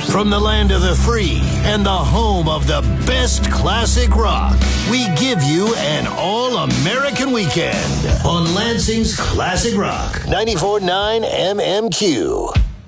From the land of the free and the home of the best classic rock, we give you an all-American weekend on Lansing's Classic Rock 94.9 MMQ.